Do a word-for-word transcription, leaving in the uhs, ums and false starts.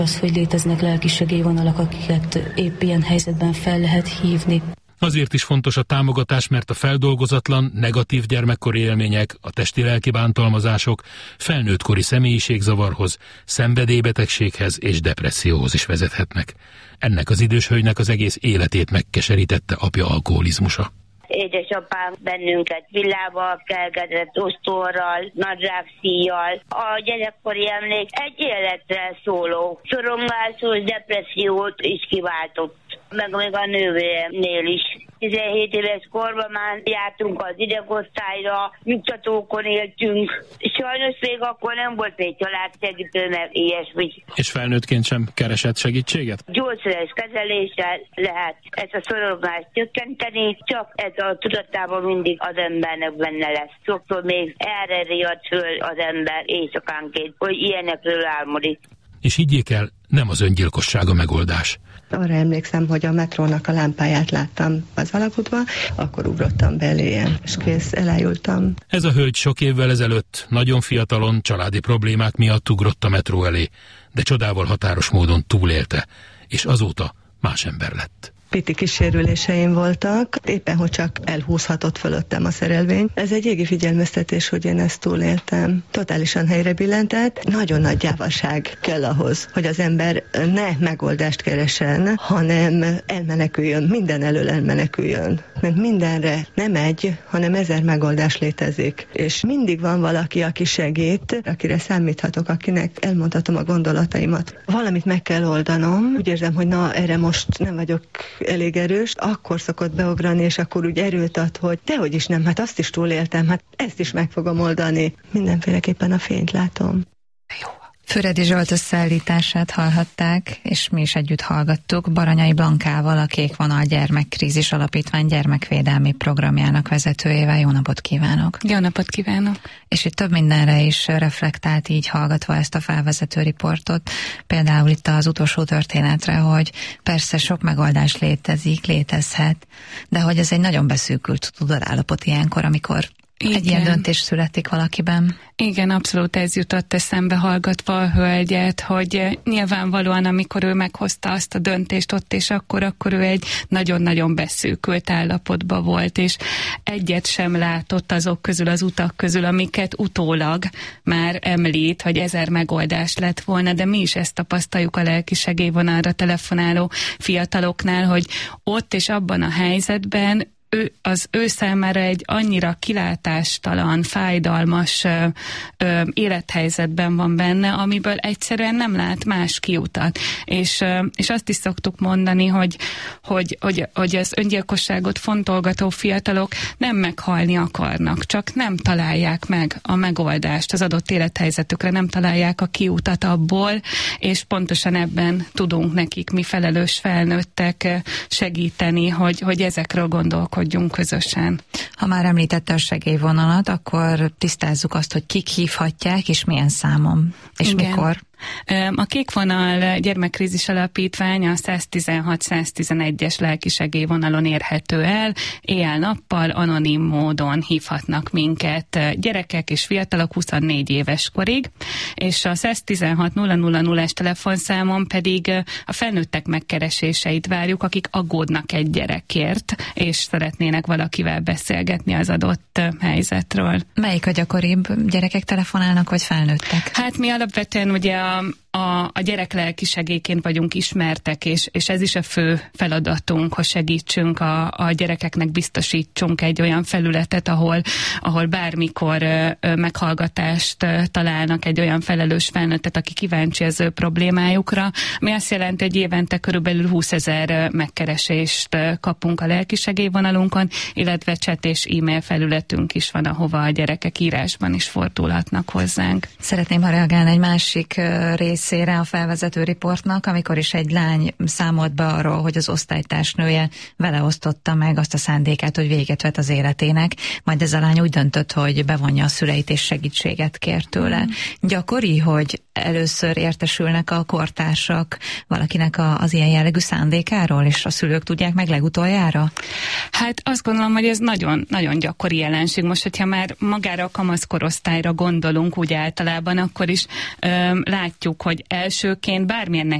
Az, hogy léteznek lelki segélyvonalak, akiket épp ilyen helyzetben fel lehet hívni. Azért is fontos a támogatás, mert a feldolgozatlan, negatív gyermekkori élmények, a testi-lelki bántalmazások felnőttkori személyiségzavarhoz, szenvedélybetegséghez és depresszióhoz is vezethetnek. Ennek az idős hölgynek az egész életét megkeserítette apja alkoholizmusa. Édesapám bennünket villával kelgetett, ostorral, nadrágszíjjal. A gyerekkori emlék egy életre szóló szorongásos depressziót is kiváltott, meg még a nővéremnél is. tizenhét éves korban már jártunk az idegosztályra, nyugtatókon éltünk. Sajnos még akkor nem volt még családsegítő, meg ilyesmi. És felnőttként sem keresett segítséget? Gyógyszeres kezeléssel lehet ezt a szorongást csökkenteni, csak ez a tudatában mindig az embernek benne lesz. Sokszor még erre riad föl az ember éjszakánként, hogy ilyenekről álmodik. És higgyék el, nem az öngyilkosság a megoldás. Arra emlékszem, hogy a metrónak a lámpáját láttam az alagútban, akkor ugrottam beléje, és kész, elájultam. Ez a hölgy sok évvel ezelőtt, nagyon fiatalon, családi problémák miatt ugrott a metró elé, de csodával határos módon túlélte, és azóta más ember lett. Piti kísérüléseim voltak, éppen hogy csak elhúzhatott fölöttem a szerelvény. Ez egy égi figyelmeztetés, hogy én ezt túléltem. Totálisan helyre billentett. Nagyon nagy gyávaság kell ahhoz, hogy az ember ne megoldást keresen, hanem elmeneküljön, minden elől elmeneküljön. Mert mindenre nem egy, hanem ezer megoldás létezik. És mindig van valaki, aki segít, akire számíthatok, akinek elmondhatom a gondolataimat. Valamit meg kell oldanom. Úgy érzem, hogy na, erre most nem vagyok elég erős, akkor szokott beugrani, és akkor úgy erőt ad, hogy dehogy is nem, hát azt is túléltem, hát ezt is meg fogom oldani. Mindenféleképpen a fényt látom. Jó. Füredi Zsolt összeállítását hallhatták, és mi is együtt hallgattuk Baranyai Blankával, a Kék Vonal Gyermekkrízis Alapítvány gyermekvédelmi programjának vezetőjével. Jó napot kívánok! Jó napot kívánok! És itt több mindenre is reflektált így hallgatva ezt a felvezető riportot, például itt az utolsó történetre, hogy persze sok megoldás létezik, létezhet, de hogy ez egy nagyon beszűkült tudatállapot ilyenkor, amikor Igen. egy ilyen döntés születik valakiben. Igen, abszolút ez jutott eszembe hallgatva a hölgyet, hogy nyilvánvalóan, amikor ő meghozta azt a döntést ott és akkor, akkor ő egy nagyon-nagyon beszűkült állapotban volt, és egyet sem látott azok közül, az utak közül, amiket utólag már említ, hogy ezer megoldás lett volna, de mi is ezt tapasztaljuk a lelki segélyvonalra telefonáló fiataloknál, hogy ott és abban a helyzetben Ő, az ő számára egy annyira kilátástalan, fájdalmas ö, ö, élethelyzetben van benne, amiből egyszerűen nem lát más kiutat. És, ö, és azt is szoktuk mondani, hogy, hogy, hogy, hogy az öngyilkosságot fontolgató fiatalok nem meghalni akarnak, csak nem találják meg a megoldást az adott élethelyzetükre, nem találják a kiutat abból, és pontosan ebben tudunk nekik mi felelős felnőttek segíteni, hogy, hogy ezekről gondolkodjunk közösen. Ha már említette a segélyvonalat, akkor tisztázzuk azt, hogy kik hívhatják, és milyen számon, és Igen. mikor. A Kék Vonal Gyermekkrízis Alapítvány a száz tizenhat száz tizenegyes lelki segélyvonalon érhető el. Éjjel-nappal anonim módon hívhatnak minket gyerekek és fiatalok huszonnégy éves korig, és a száz tizenhat nulla nulla nullás telefonszámon pedig a felnőttek megkereséseit várjuk, akik aggódnak egy gyerekért, és szeretnének valakivel beszélgetni az adott helyzetről. Melyik a gyakoribb? Gyerekek telefonálnak, vagy felnőttek? Hát mi alapvetően ugye a A, a gyerek lelki segélyként vagyunk ismertek, és, és ez is a fő feladatunk, hogy segítsünk a, a gyerekeknek, biztosítsunk egy olyan felületet, ahol, ahol bármikor ö, ö, meghallgatást ö, találnak, egy olyan felelős felnőttet, aki kíváncsi az ő problémájukra. Mi azt jelenti, hogy évente körülbelül húszezer megkeresést ö, kapunk a lelki segélyvonalunkon, illetve chat és e-mail felületünk is van, ahova a gyerekek írásban is fordulhatnak hozzánk. Szeretném, ha reagálni egy másik részére a felvezető riportnak, amikor is egy lány számolt be arról, hogy az osztálytársnője vele osztotta meg azt a szándékát, hogy véget vet az életének, majd ez a lány úgy döntött, hogy bevonja a szüleit és segítséget kér tőle. Mm. Gyakori, hogy először értesülnek a kortársak valakinek a, az ilyen jellegű szándékáról, és a szülők tudják meg legutoljára? Hát azt gondolom, hogy ez nagyon, nagyon gyakori jelenség. Most, hogyha már magára a kamaszkorosztályra gondolunk úgy általában, akkor is öm, látjuk, hogy hogy elsőként bármilyen